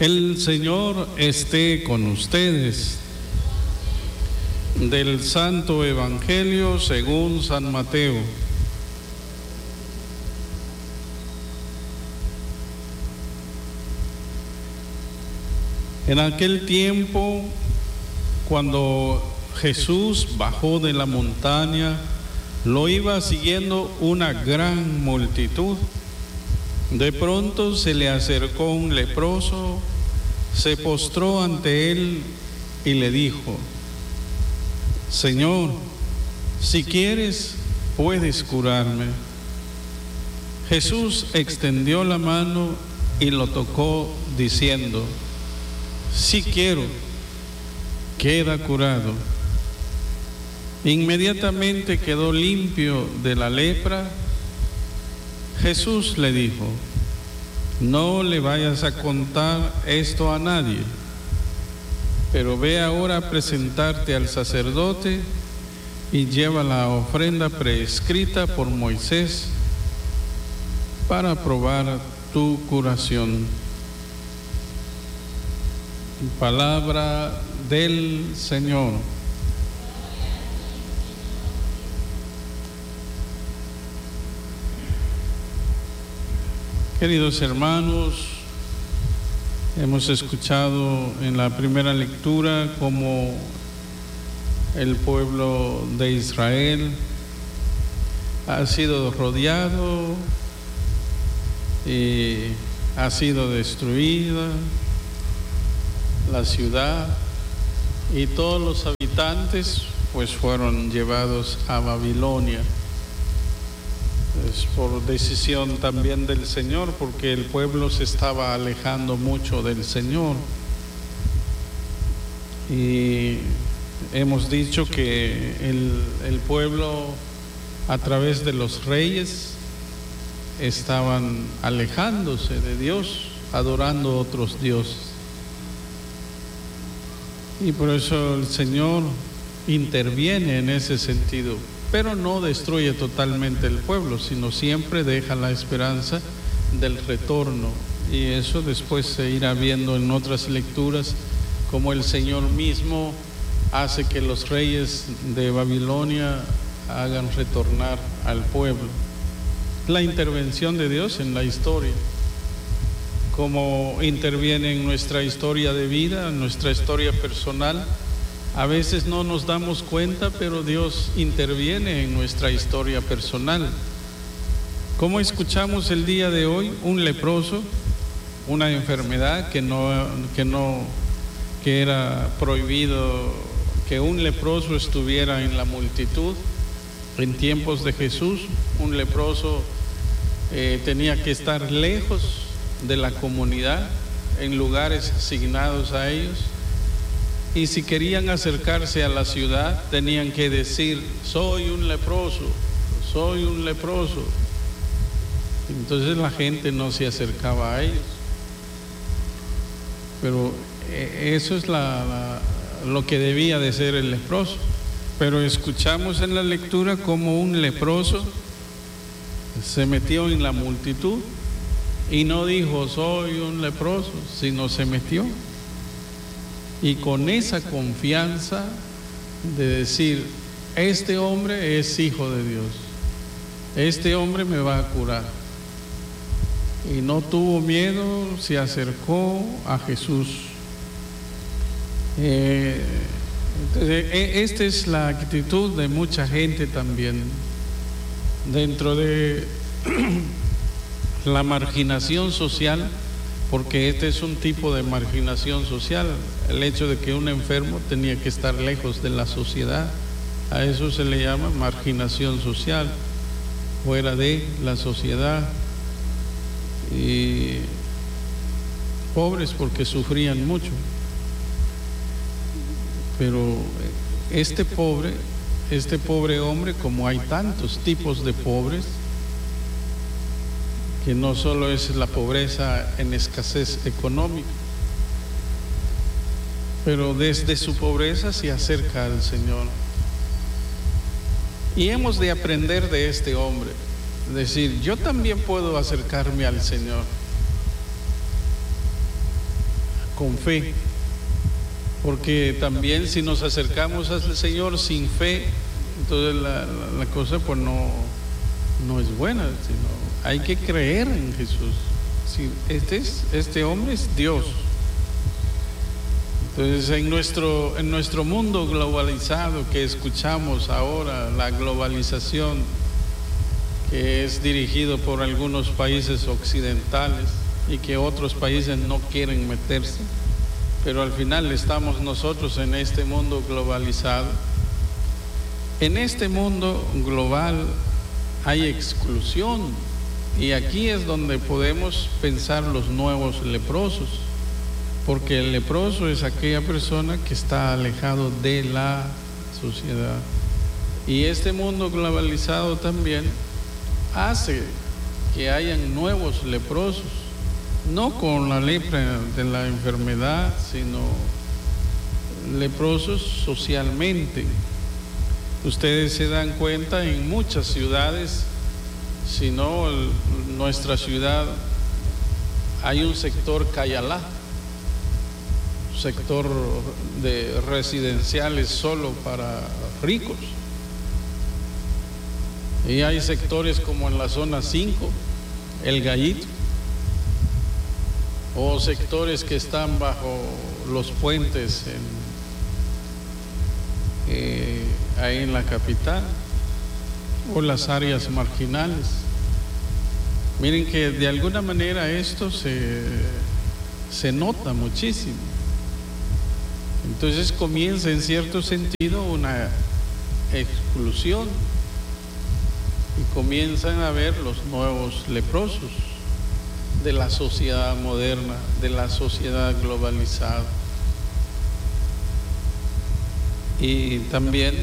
El Señor esté con ustedes. Del Santo Evangelio según San Mateo. En aquel tiempo, cuando Jesús bajó de la montaña, lo iba siguiendo una gran multitud. De pronto se le acercó un leproso, se postró ante él y le dijo: Señor, si quieres, puedes curarme. Jesús extendió la mano y lo tocó, diciendo: Sí quiero, queda curado. Inmediatamente quedó limpio de la lepra. Jesús le dijo: No le vayas a contar esto a nadie, pero ve ahora a presentarte al sacerdote y lleva la ofrenda prescrita por Moisés para probar tu curación. Palabra del Señor. Queridos hermanos, hemos escuchado en la primera lectura cómo el pueblo de Israel ha sido rodeado y ha sido destruida la ciudad, y todos los habitantes pues fueron llevados a Babilonia. Es por decisión también del Señor, porque el pueblo se estaba alejando mucho del Señor. Y hemos dicho que el pueblo, a través de los reyes, estaban alejándose de Dios, adorando otros dioses. Y por eso el Señor interviene en ese sentido, pero no destruye totalmente el pueblo, sino siempre deja la esperanza del retorno. Y eso después se irá viendo en otras lecturas, como el Señor mismo hace que los reyes de Babilonia hagan retornar al pueblo. La intervención de Dios en la historia, como interviene en nuestra historia de vida, en nuestra historia personal. A veces no nos damos cuenta, pero Dios interviene en nuestra historia personal. Como escuchamos el día de hoy, un leproso, una enfermedad que era prohibido que un leproso estuviera en la multitud. En tiempos de Jesús, un leproso tenía que estar lejos de la comunidad, en lugares asignados a ellos. Y si querían acercarse a la ciudad, tenían que decir: soy un leproso, soy un leproso. Entonces la gente no se acercaba a ellos. Pero eso es lo que debía de ser el leproso. Pero escuchamos en la lectura cómo un leproso se metió en la multitud y no dijo: soy un leproso, sino se metió. Y con esa confianza de decir: este hombre es hijo de Dios, este hombre me va a curar. Y no tuvo miedo, se acercó a Jesús. Entonces, esta es la actitud de mucha gente también dentro de la marginación social, porque este es un tipo de marginación social, el hecho de que un enfermo tenía que estar lejos de la sociedad. A eso se le llama marginación social, fuera de la sociedad. Y pobres porque sufrían mucho. Pero este pobre hombre, como hay tantos tipos de pobres, que no solo es la pobreza en escasez económica, pero desde su pobreza se acerca al Señor. Y hemos de aprender de este hombre, decir: yo también puedo acercarme al Señor. con fe. Porque también si nos acercamos al Señor sin fe, entonces la cosa pues no es buena, sino hay que creer en Jesús. Si este hombre es Dios. Entonces en nuestro mundo globalizado que escuchamos ahora, la globalización que es dirigido por algunos países occidentales y que otros países no quieren meterse, pero al final estamos nosotros en este mundo globalizado. En este mundo global hay exclusión, y aquí es donde podemos pensar los nuevos leprosos, porque el leproso es aquella persona que está alejado de la sociedad. Y este mundo globalizado también hace que hayan nuevos leprosos, no con la lepra de la enfermedad, sino leprosos socialmente. Ustedes se dan cuenta en muchas ciudades, si no nuestra ciudad, hay un sector Cayalá, sector de residenciales solo para ricos. Y hay sectores como en la zona 5, El Gallito, o sectores que están bajo los puentes ahí en la capital, o las áreas marginales. Miren que de alguna manera esto se nota muchísimo. Entonces comienza en cierto sentido una exclusión y comienzan a ver los nuevos leprosos de la sociedad moderna, de la sociedad globalizada. Y también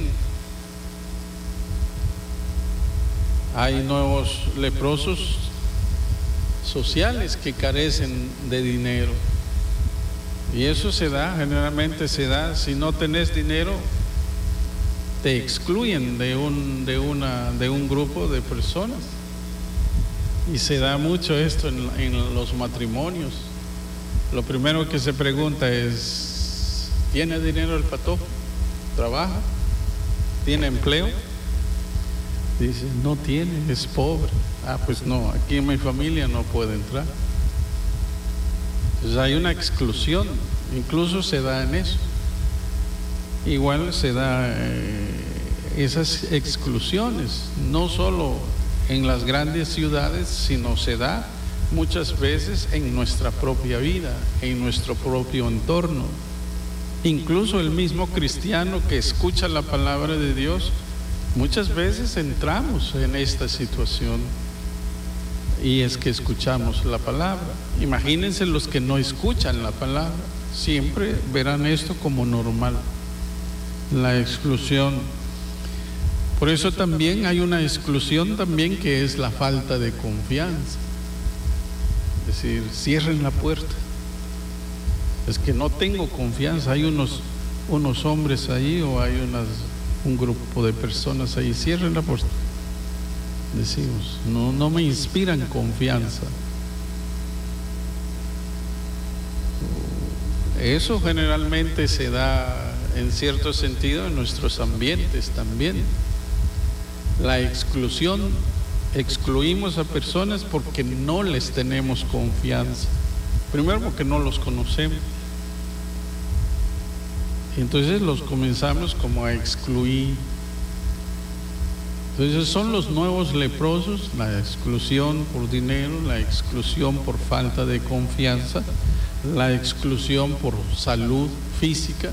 hay nuevos leprosos sociales que carecen de dinero. Y eso generalmente se da, si no tenés dinero, te excluyen de un grupo de personas. Y se da mucho esto en los matrimonios. Lo primero que se pregunta es: ¿tiene dinero el patojo? ¿Trabaja? ¿Tiene empleo? Dice: no tiene, es pobre. Pues no, aquí en mi familia no puede entrar. Entonces hay una exclusión, incluso se da en eso. Igual se da esas exclusiones, no solo en las grandes ciudades, sino se da muchas veces en nuestra propia vida, en nuestro propio entorno. Incluso el mismo cristiano que escucha la palabra de Dios, muchas veces entramos en esta situación, y es que escuchamos la palabra. Imagínense los que no escuchan la palabra, siempre verán esto como normal, la exclusión. Por eso también hay una exclusión también que es la falta de confianza. Es decir, cierren la puerta. Es que no tengo confianza. Hay unos hombres ahí, o hay un grupo de personas ahí. Cierren la puerta. Decimos, no me inspiran confianza. Eso generalmente se da en cierto sentido en nuestros ambientes también. La exclusión, excluimos a personas porque no les tenemos confianza. Primero porque no los conocemos. Entonces los comenzamos como a excluir. Entonces son los nuevos leprosos, la exclusión por dinero, la exclusión por falta de confianza, la exclusión por salud física.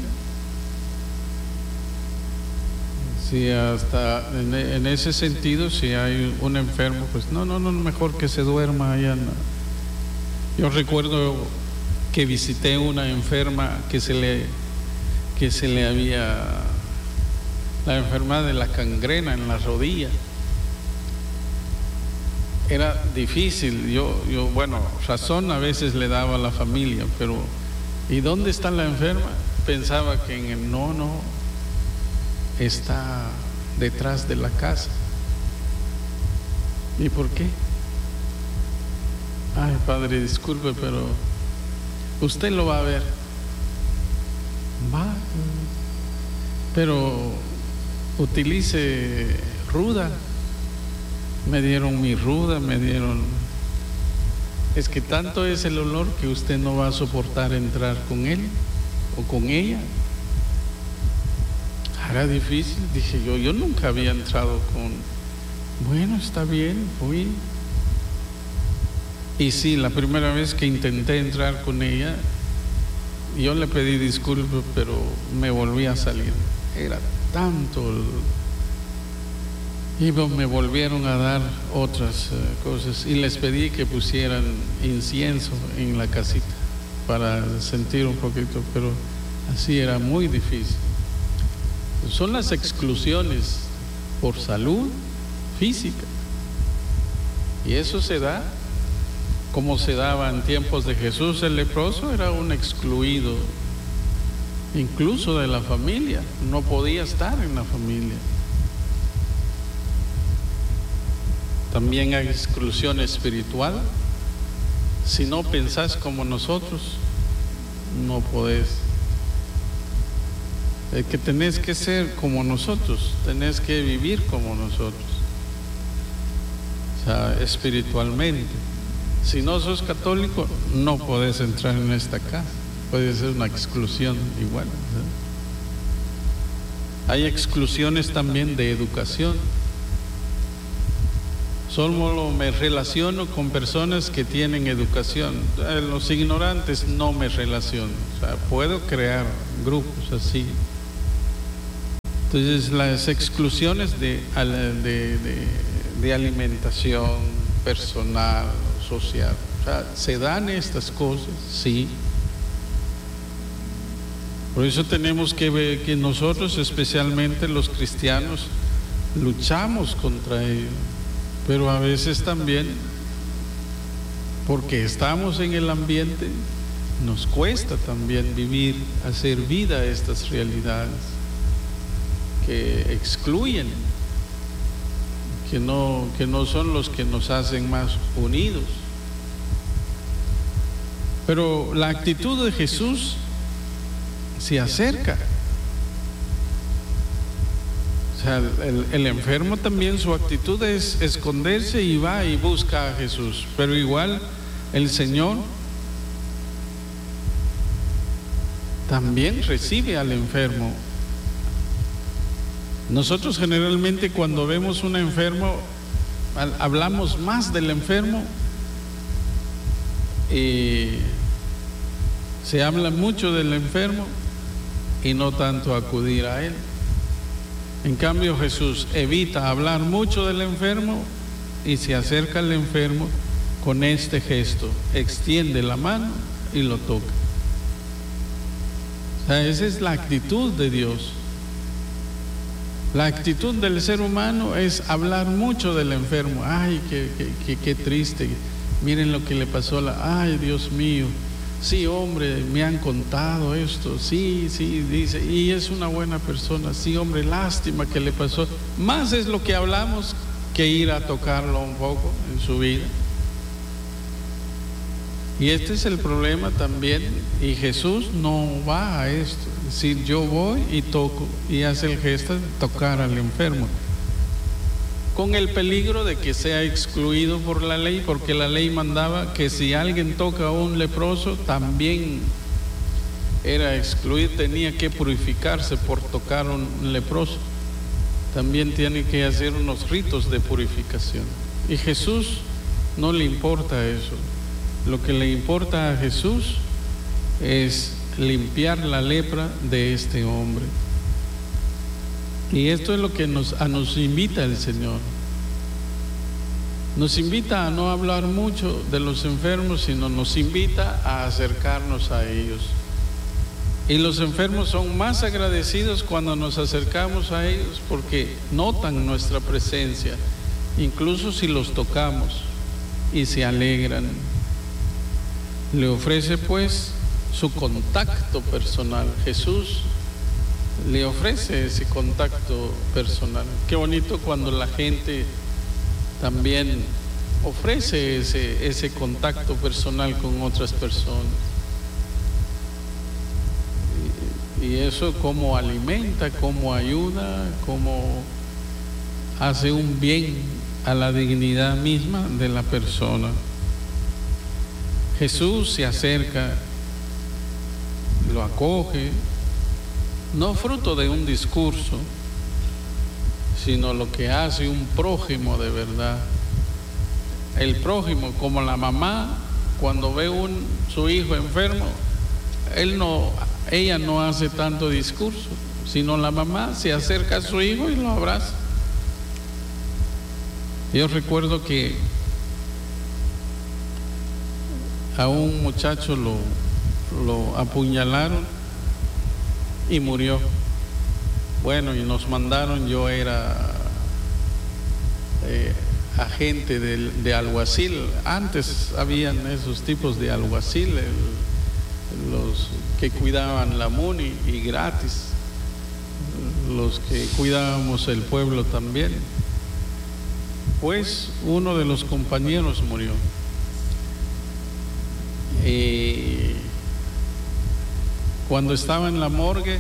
Si hasta en ese sentido, si hay un enfermo, pues no, mejor que se duerma allá. No. Yo recuerdo que visité una enferma que se le había la enfermedad de la gangrena en la rodilla. Era difícil. Yo bueno, razón a veces le daba a la familia, pero ¿y dónde está la enferma? Pensaba que en el no, está detrás de la casa. ¿Y por qué? Ay, padre, disculpe, pero usted lo va a ver. Va, pero utilice ruda. Me dieron mi ruda, me dieron... Es que tanto es el olor que usted no va a soportar entrar con él o con ella. Era difícil, dije yo nunca había entrado con... Bueno, está bien, fui. Y sí, la primera vez que intenté entrar con ella, yo le pedí disculpas, pero me volví a salir. Era tanto y me volvieron a dar otras cosas y les pedí que pusieran incienso en la casita para sentir un poquito, pero así era muy difícil. Son las exclusiones por salud física, y eso se da como se daba en tiempos de Jesús. El leproso era un excluido incluso de la familia, no podía estar en la familia. También hay exclusión espiritual. Si no pensás como nosotros, no podés. Es que tenés que ser como nosotros, tenés que vivir como nosotros, o sea, espiritualmente. Si no sos católico, no podés entrar en esta casa. Puede ser una exclusión igual, ¿sí? Hay exclusiones también de educación. Solo me relaciono con personas que tienen educación. Los ignorantes no me relaciono. O sea, puedo crear grupos así. Entonces, las exclusiones de alimentación personal, social, o sea, ¿se dan estas cosas? Sí. Por eso tenemos que ver que nosotros, especialmente los cristianos, luchamos contra ello. Pero a veces también, porque estamos en el ambiente, nos cuesta también vivir, hacer vida a estas realidades que excluyen, que no son los que nos hacen más unidos. Pero la actitud de Jesús se acerca. O sea, el enfermo también, su actitud es esconderse y va y busca a Jesús. Pero igual el Señor también recibe al enfermo. Nosotros generalmente cuando vemos un enfermo, hablamos más del enfermo y se habla mucho del enfermo y no tanto acudir a él. En cambio, Jesús evita hablar mucho del enfermo y se acerca al enfermo con este gesto, extiende la mano y lo toca. O sea, esa es la actitud de Dios. La actitud del ser humano es hablar mucho del enfermo. Ay, qué triste. Miren lo que le pasó ay, Dios mío. Sí, hombre, me han contado esto. Sí, dice, y es una buena persona. Sí, hombre, lástima que le pasó. Más es lo que hablamos que ir a tocarlo un poco en su vida. Y este es el problema también. Y Jesús no va a esto. Es decir, yo voy y toco, y hace el gesto de tocar al enfermo, con el peligro de que sea excluido por la ley, porque la ley mandaba que si alguien toca a un leproso, también era excluido, tenía que purificarse por tocar a un leproso. También tiene que hacer unos ritos de purificación. Y Jesús no le importa eso. Lo que le importa a Jesús es limpiar la lepra de este hombre. Y esto es lo que nos invita el Señor. Nos invita a no hablar mucho de los enfermos, sino nos invita a acercarnos a ellos. Y los enfermos son más agradecidos cuando nos acercamos a ellos, porque notan nuestra presencia, incluso si los tocamos, y se alegran. Le ofrece pues su contacto personal. Jesús le ofrece ese contacto personal. Qué bonito cuando la gente también ofrece ese contacto personal con otras personas. Y eso cómo alimenta, cómo ayuda, cómo hace un bien a la dignidad misma de la persona. Jesús se acerca, lo acoge, no fruto de un discurso, sino lo que hace un prójimo de verdad. El prójimo, como la mamá, cuando ve su hijo enfermo, ella no hace tanto discurso, sino la mamá se acerca a su hijo y lo abraza. Yo recuerdo que a un muchacho lo apuñalaron y murió. Bueno, y nos mandaron, yo era agente de alguacil. Antes habían esos tipos de alguacil, los que cuidaban la MUNI y gratis, los que cuidábamos el pueblo también. Pues uno de los compañeros murió. Y cuando estaba en la morgue,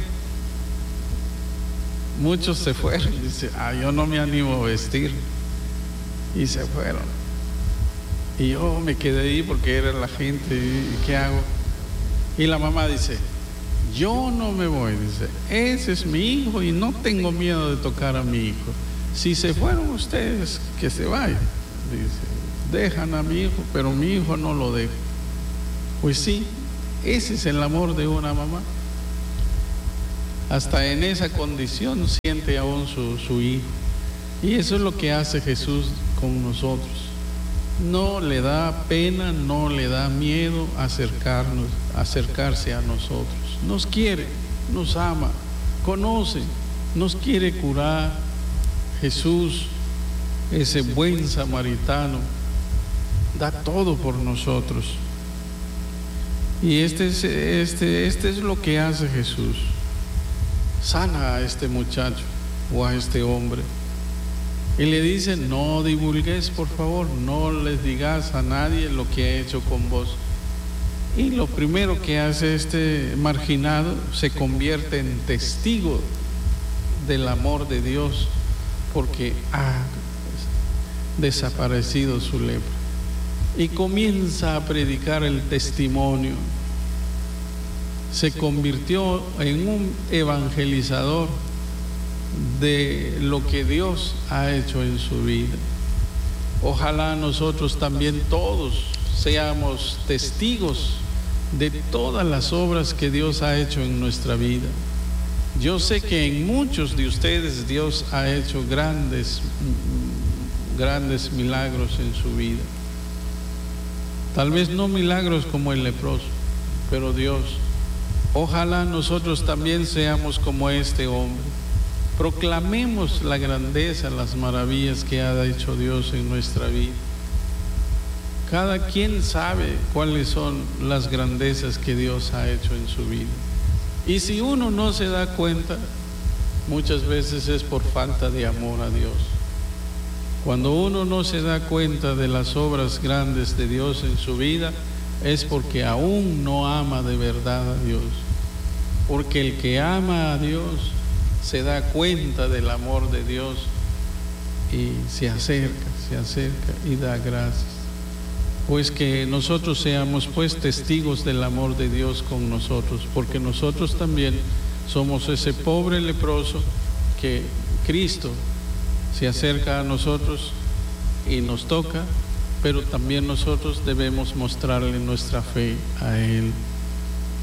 muchos se fueron. Dice, yo no me animo a vestir. Y se fueron. Y yo me quedé ahí porque era la gente. ¿Y qué hago? Y la mamá dice, yo no me voy. Dice, ese es mi hijo y no tengo miedo de tocar a mi hijo. Si se fueron ustedes, que se vayan. Dice, dejan a mi hijo, pero mi hijo no lo dejo. Pues sí, ese es el amor de una mamá. Hasta en esa condición siente aún su hijo. Y eso es lo que hace Jesús con nosotros. No le da pena, no le da miedo acercarse a nosotros. Nos quiere, nos ama, conoce, nos quiere curar. Jesús, ese buen samaritano, da todo por nosotros. Y este es lo que hace Jesús. Sana a este muchacho o a este hombre. Y le dice, no divulgues, por favor, no les digas a nadie lo que he hecho con vos. Y lo primero que hace este marginado, se convierte en testigo del amor de Dios, porque ha desaparecido su lepra. Y comienza a predicar el testimonio. Se convirtió en un evangelizador de lo que Dios ha hecho en su vida. Ojalá nosotros también todos seamos testigos de todas las obras que Dios ha hecho en nuestra vida. Yo sé que en muchos de ustedes Dios ha hecho grandes milagros en su vida. Tal vez no milagros como el leproso, pero Dios. Ojalá nosotros también seamos como este hombre. Proclamemos la grandeza, las maravillas que ha hecho Dios en nuestra vida. Cada quien sabe cuáles son las grandezas que Dios ha hecho en su vida. Y si uno no se da cuenta, muchas veces es por falta de amor a Dios. Cuando uno no se da cuenta de las obras grandes de Dios en su vida, es porque aún no ama de verdad a Dios. Porque el que ama a Dios se da cuenta del amor de Dios y se acerca y da gracias. Pues que nosotros seamos pues testigos del amor de Dios con nosotros, porque nosotros también somos ese pobre leproso que Cristo se acerca a nosotros y nos toca, pero también nosotros debemos mostrarle nuestra fe a Él.